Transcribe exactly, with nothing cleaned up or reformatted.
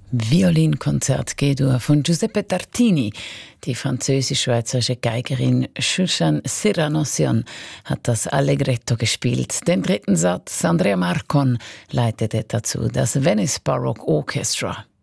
Violinkonzert G-Dur von Giuseppe Tartini. Die französisch-schweizerische Geigerin Shushan Siranossian hat das Allegretto gespielt. Den dritten Satz Andrea Marcon leitete dazu das Venice Baroque Orchestra.